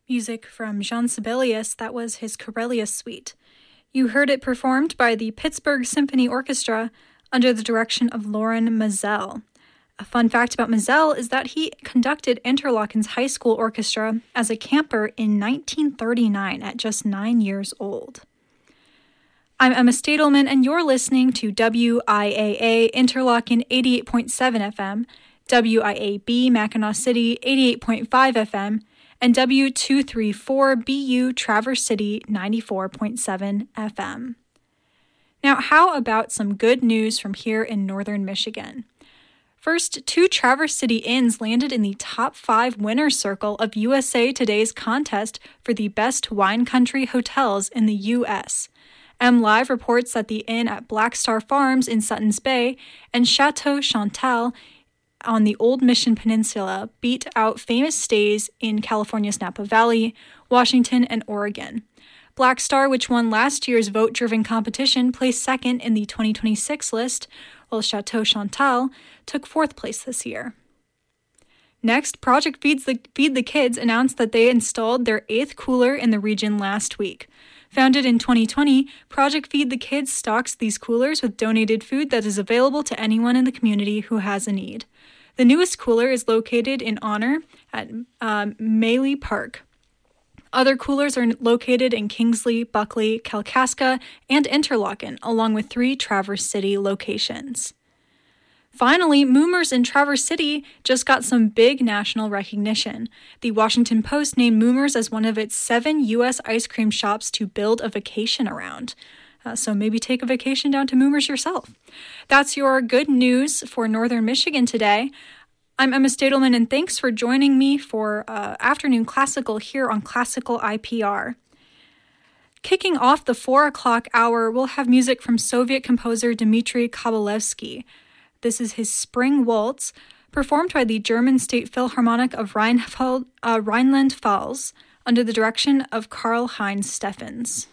Music from Jean Sibelius, that was his Corellia Suite. You heard it performed by the Pittsburgh Symphony Orchestra under the direction of Loren Maazel. A fun fact about Maazel is that he conducted Interlochen's high school orchestra as a camper in 1939 at just 9 years old. I'm Emma Stadelman, and you're listening to WIAA Interlochen 88.7 FM, WIAB Mackinac City 88.5 FM, and W234BU Traverse City 94.7 FM. Now, how about some good news from here in northern Michigan? First, 2 Traverse City inns landed in the top 5 winner's circle of USA Today's contest for the best wine country hotels in the U.S. MLive reports that the inn at Black Star Farms in Suttons Bay and Chateau Chantal on the Old Mission Peninsula beat out famous stays in California's Napa Valley, Washington, and Oregon. Black Star, which won last year's vote-driven competition, placed second in the 2026 list, while Chateau Chantal took 4th place this year. Next, Project Feed the Kids announced that they installed their 8th cooler in the region last week. Founded in 2020, Project Feed the Kids stocks these coolers with donated food that is available to anyone in the community who has a need. The newest cooler is located in Honor at Maley Park. Other coolers are located in Kingsley, Buckley, Kalkaska, and Interlochen, along with 3 Traverse City locations. Finally, Moomers in Traverse City just got some big national recognition. The Washington Post named Moomers as one of its 7 U.S. ice cream shops to build a vacation around. So maybe take a vacation down to Moomers yourself. That's your good news for Northern Michigan today. I'm Emma Stadelman, and thanks for joining me for Afternoon Classical here on Classical IPR. Kicking off the 4 o'clock hour, we'll have music from Soviet composer Dmitry Kabalevsky. This is his Spring Waltz, performed by the German State Philharmonic of Rheinland-Pfalz under the direction of Karl-Heinz Steffens.